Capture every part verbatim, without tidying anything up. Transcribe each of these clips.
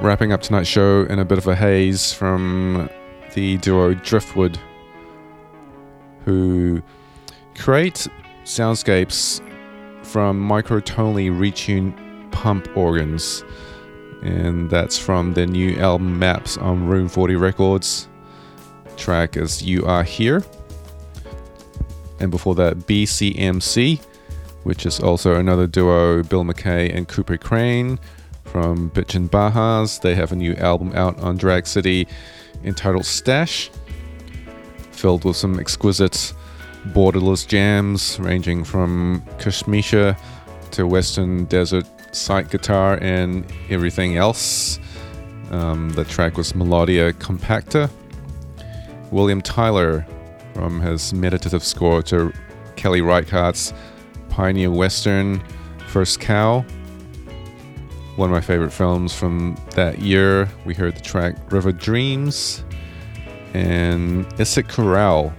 Wrapping up tonight's show in a bit of a haze from the duo Driftwood, who create soundscapes from microtonally retuned pump organs, and that's from their new album Maps on Room forty Records. Track is You Are Here, and before that B C M C, which is also another duo, Bill McKay and Cooper Crane from Bitchin' Bajas. They have a new album out on Drag City entitled Stash, filled with some exquisite borderless jams ranging from Kashmisha to Western Desert sight guitar and everything else. Um, the track was Melodia Compacta. William Tyler from his meditative score to Kelly Reichardt's Pioneer Western First Cow. One of my favorite films from that year. We heard the track River Dreams. And Isaac Corral,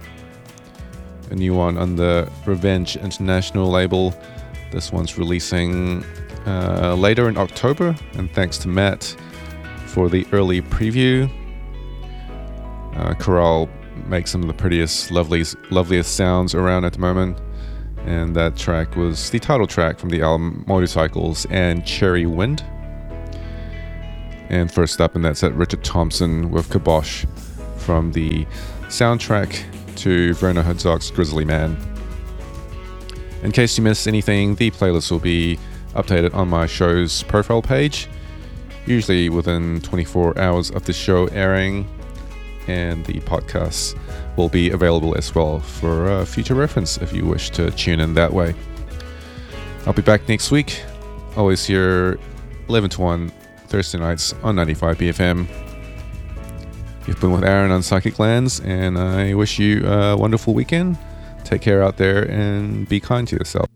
a new one on the Revenge International label. This one's releasing uh, later in October, and thanks to Matt for the early preview. Uh, Corral makes some of the prettiest, loveliest, loveliest sounds around at the moment, and that track was the title track from the album Motorcycles and Cherry Wind. And first up in that set, Richard Thompson with Kibosh from the soundtrack to Werner Herzog's Grizzly Man. In case you missed anything, the playlist will be updated on my show's profile page, usually within twenty-four hours of the show airing, and the podcast will be available as well for uh, future reference if you wish to tune in that way. I'll be back next week, always here eleven to one Thursday nights on ninety-five B F M. You've been with Aaron on Psychic Lands, and I wish you a wonderful weekend. Take care out there and be kind to yourself.